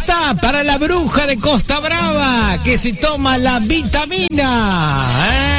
Para la bruja de Costa Brava, que se toma la vitamina.